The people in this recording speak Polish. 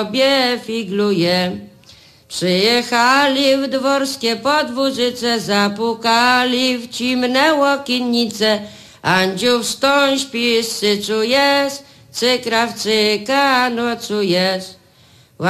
sobie figluje. Przyjechali w dworskie podwórzyce, zapukali w cimne łokiennice. Andziu wstąń, śpi, syczu jest, cykra w cyka nocu jest.